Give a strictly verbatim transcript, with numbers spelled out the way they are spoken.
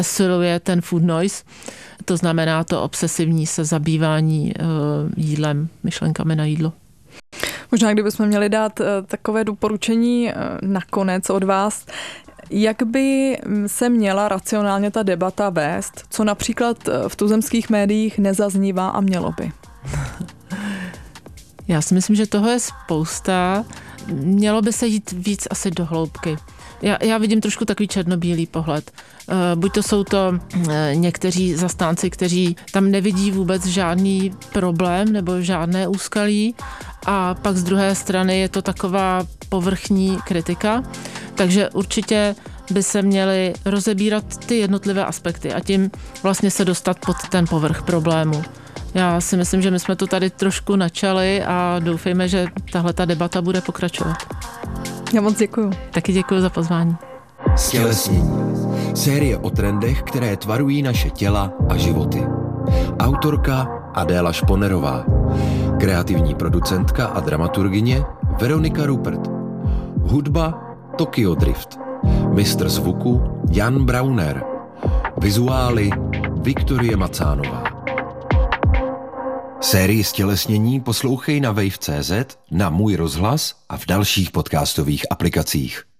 siluje ten food noise, to znamená to obsesivní se zabývání jídlem, myšlenkami na jídlo. Možná, kdybychom měli dát takové doporučení nakonec od vás, jak by se měla racionálně ta debata vést, co například v tuzemských médiích nezaznívá a mělo by? Já si myslím, že toho je spousta. Mělo by se jít víc asi do hloubky. Já, já vidím trošku takový černobílý pohled. Buď to jsou to někteří zastánci, kteří tam nevidí vůbec žádný problém nebo žádné úskalí, a pak z druhé strany je to taková povrchní kritika. Takže určitě by se měly rozebírat ty jednotlivé aspekty a tím vlastně se dostat pod ten povrch problému. Já si myslím, že my jsme to tady trošku načali a doufejme, že tahle ta debata bude pokračovat. Já moc děkuju. Taky děkuju za pozvání. Stělesnění. Série o trendech, které tvarují naše těla a životy. Autorka Adéla Šponerová. Kreativní producentka a dramaturgyně Veronika Rupert. Hudba Tokyo Drift. Mistr zvuku Jan Brauner. Vizuály Viktorie Macánová. Sérii Stělesnění poslouchej na wave tečka cé zet, na Můj rozhlas a v dalších podcastových aplikacích.